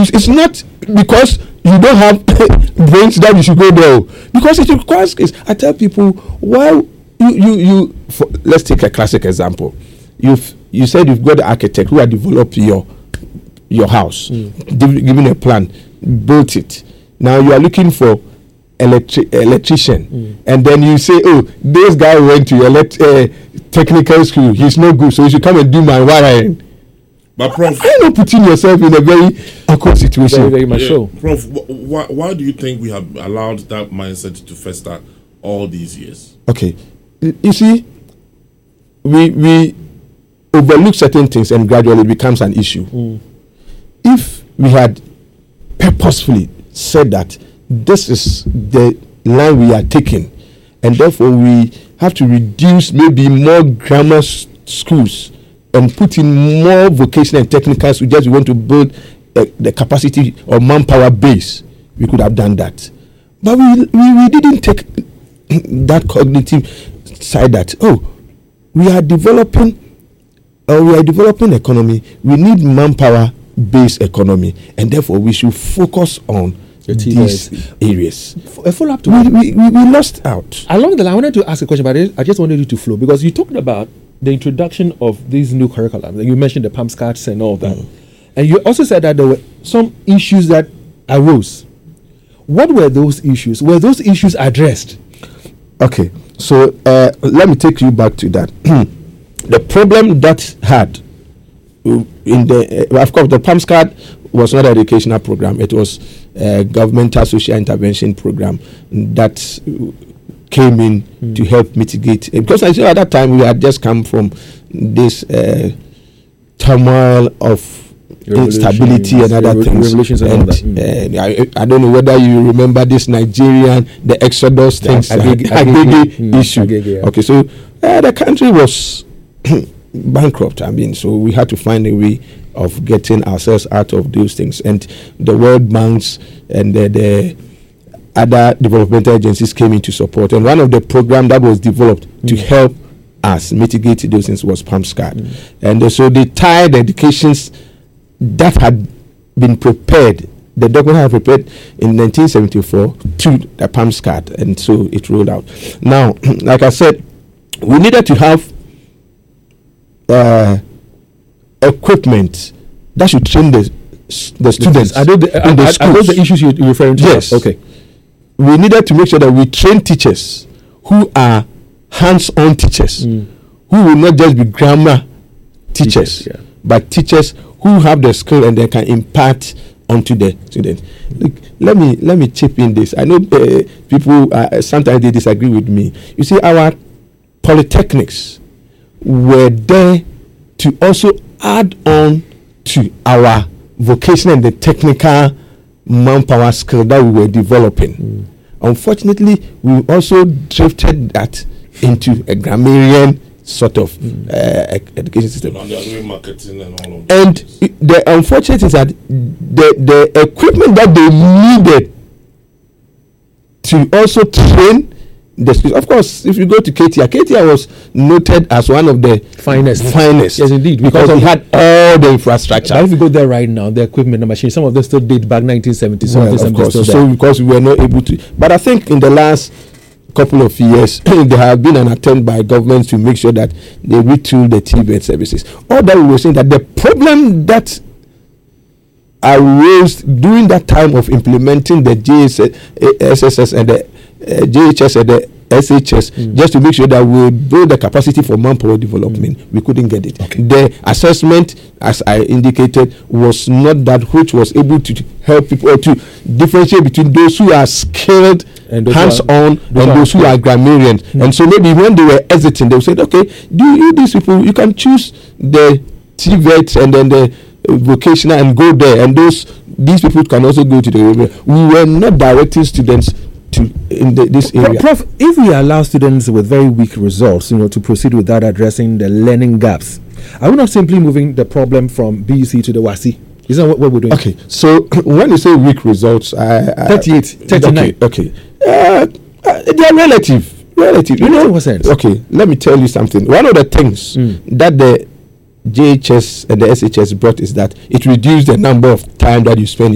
It's not because you don't have brains that you should go there, because it requires. I tell people, why let's take a classic example. You said you've got the architect who had developed your house, given a plan, built it. Now you are looking for electrician, and then you say, oh, this guy went to technical school, he's no good, so you should come and do my wiring. But Prof, you're not putting yourself in a very awkward situation. Very, very much so. Prof, why do you think we have allowed that mindset to fester all these years? Okay, you see, we overlook certain things and gradually it becomes an issue. If we had purposefully said that this is the line we are taking, and therefore we have to reduce maybe more grammar schools and put in more vocational and technical schools, just we want to build the capacity or manpower base, we could have done that. But we didn't take that cognitive side that, we are developing economy, we need manpower based economy, and therefore we should focus on these areas. A follow-up to we lost out. Along the line, I wanted to ask a question, but I just wanted you to flow, because you talked about the introduction of these new curriculum. You mentioned the PAMSCATs and all that. And you also said that there were some issues that arose. What were those issues? Were those issues addressed? Okay, so let me take you back to that. The problem that had in the of course the PAMSCAT was not an educational program. It was a governmental social intervention program that came in to help mitigate, because I said at that time we had just come from this turmoil of instability and other things. I don't know whether you remember this Nigerian, the Exodus things, Agege issue. Okay, so the country was bankrupt. So we had to find a way of getting ourselves out of those things, and the World Banks and the other developmental agencies came into support, and one of the programs that was developed to help us mitigate those things was PAMSCAT. And so they tied the educations that had been prepared, the document had prepared in 1974 to the PAMSCAT, and so it rolled out. Now, like I said, we needed to have equipment that should train the students. Are those the issues you're referring to? Yes. Okay. We needed to make sure that we train teachers who are hands-on teachers, who will not just be grammar teachers, but teachers who have the skill and they can impart onto the students. Look, let me chip in this. I know people sometimes they disagree with me. You see, our polytechnics were there to also add on to our vocational and the technical manpower skill that we were developing. Unfortunately, we also drifted that into a grammarian sort of education system. Marketing and all of and the unfortunate is that the equipment that they needed to also train the students. Of course, if you go to KTR was noted as one of the finest. Yes, indeed. Because we had all the infrastructure. But if you go there right now, the equipment, the machines, some of them still date back 1970. Of course. So because we were not able to. But I think in the last couple of years, there have been an attempt by governments to make sure that they retool the TVET services. All that we were saying that the problem that arose during that time of implementing the SSS and the JHS and the SHS, just to make sure that we build the capacity for manpower development, we couldn't get it. Okay. The assessment, as I indicated, was not that which was able to help people or to differentiate between those who are skilled, and hands-on, and those who are grammarians. And so maybe when they were exiting, they said, okay, these people, you can choose the TVET and then the vocational and go there, and these people can also go to the. We were not directing students in this area. Prof, if we allow students with very weak results, to proceed without addressing the learning gaps, are we not simply moving the problem from BEC to the WASSCE? Isn't that what we're doing? Okay, so when you say weak results, 38, 39. Okay, they are relative. Okay, let me tell you something. One of the things that the JHS and the SHS brought is that it reduced the number of time that you spend